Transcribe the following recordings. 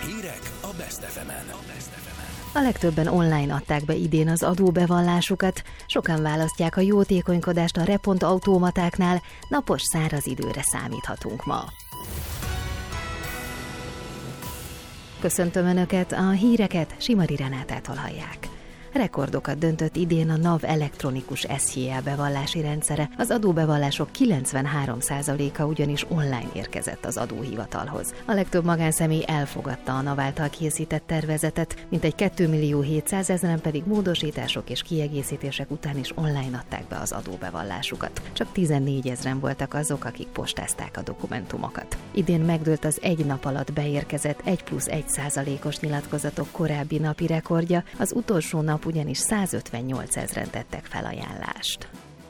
Hírek a Best FM-en. A legtöbben online adták be idén az adóbevallásukat, sokan választják a jótékonykodást a repontautomatáknál, napos száraz időre számíthatunk ma. Köszöntöm Önöket, a híreket Simari Renátától hallják. Rekordokat döntött idén a NAV elektronikus SZJA bevallási rendszere, az adóbevallások 93%-a ugyanis online érkezett az adóhivatalhoz. A legtöbb magánszemély elfogadta a NAV által készített tervezetet, mintegy 2.700.000-en pedig módosítások és kiegészítések után is online adták be az adóbevallásukat. Csak 14.000-en voltak azok, akik postázták a dokumentumokat. Idén megdőlt az egy nap alatt beérkezett 1+1%-os nyilatkozatok korábbi napi rekordja, az utolsó nap ugyanis 158 000-en tettek felajánlást.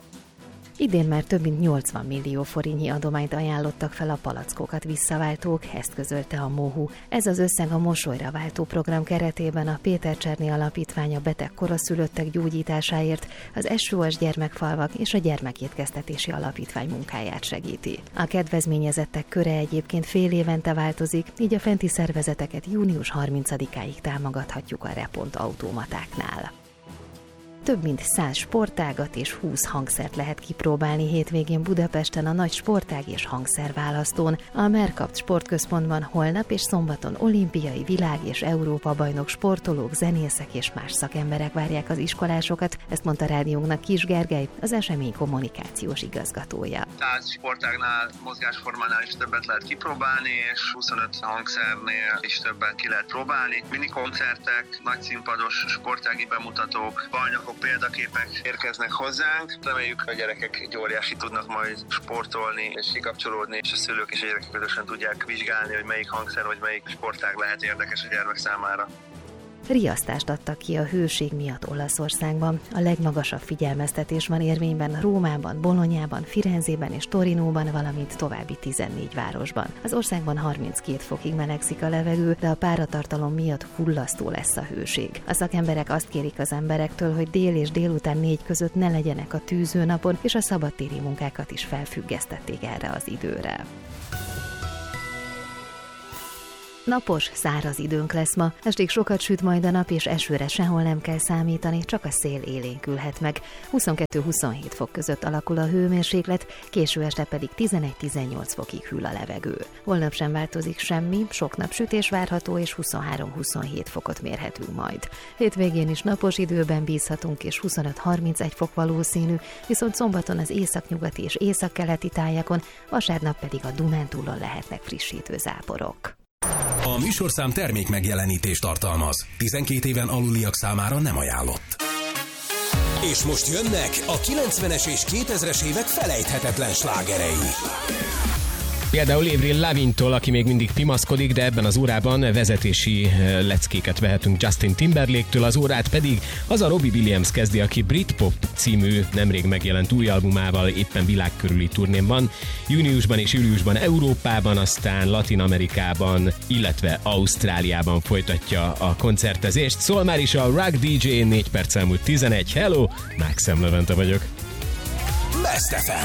Idén már több mint 80 millió forintnyi adományt ajánlottak fel a palackokat visszaváltók, ezt közölte a MOHU. Ez az összeg a Mosolyra váltó program keretében a Péter Cserné Alapítvány a beteg koraszülöttek gyógyításáért, az SOS Gyermekfalvak és a Gyermekétkeztetési Alapítvány munkáját segíti. A kedvezményezettek köre egyébként fél évente változik, így a fenti szervezeteket június 30-áig támogathatjuk a repontautomatáknál. Több mint 100 sportágat és 20 hangszert lehet kipróbálni hétvégén Budapesten a nagy sportág és hangszerválasztón. A Mercapt Sportközpontban holnap és szombaton olimpiai, világ és Európa bajnok sportolók, zenészek és más szakemberek várják az iskolásokat, ezt mondta rádiónknak Kis Gergely, az esemény kommunikációs igazgatója. 100 sportágnál, mozgásformánál is többet lehet kipróbálni, és 25 hangszernél is többet ki lehet próbálni. Minikoncertek, nagyszínpados sportági bemutatók, bajnokok, példaképek érkeznek hozzánk. Reméljük, a gyerekek egy óriási tudnak majd sportolni és kikapcsolódni, és a szülők és a gyerekek közösen tudják vizsgálni, hogy melyik hangszer vagy melyik sportág lehet érdekes a gyermek számára. Riasztást adtak ki a hőség miatt Olaszországban. A legmagasabb figyelmeztetés van érvényben Rómában, Bolonyában, Firenzében és Torinóban, valamint további 14 városban. Az országban 32 fokig melegszik a levegő, de a páratartalom miatt fullasztó lesz a hőség. A szakemberek azt kérik az emberektől, hogy dél és délután 4 között ne legyenek a tűzőnapon, és a szabadtéri munkákat is felfüggesztették erre az időre. Napos, száraz időnk lesz ma, estig sokat süt majd a nap, és esőre sehol nem kell számítani, csak a szél élénkülhet meg. 22-27 fok között alakul a hőmérséklet, késő este pedig 11-18 fokig hűl a levegő. Holnap sem változik semmi, sok napsütés várható, és 23-27 fokot mérhetünk majd. Hétvégén is napos időben bízhatunk, és 25-31 fok valószínű, viszont szombaton az északnyugati és északkeleti tájakon, vasárnap pedig a Dunántúlon lehetnek frissítő záporok. A műsorszám termék megjelenítést tartalmaz. 12 éven aluliak számára nem ajánlott. És most jönnek a 90-es és 2000-es évek felejthetetlen slágerei. Például Avril Lavigne-tól, aki még mindig pimaszkodik, de ebben az órában vezetési leckéket vehetünk Justin Timberlake-től, az órát pedig az a Robbie Williams kezdi, aki Britpop című nemrég megjelent új albumával éppen világkörüli turnén van. Júniusban és júliusban Európában, aztán Latin-Amerikában, illetve Ausztráliában folytatja a koncertezést. Szól már is a Rock DJ, 4 perc elmúlt 11. Hello, Maxim Levente vagyok. Best FM.